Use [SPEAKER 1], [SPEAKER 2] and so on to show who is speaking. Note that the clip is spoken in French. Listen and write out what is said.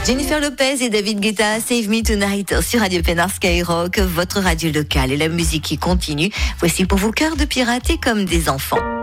[SPEAKER 1] Jennifer Lopez et David Guetta, Save Me Tonight sur Radio Pénard Skyrock, votre radio locale et la musique qui continue. Voici pour vous Cœur de pirater comme des enfants.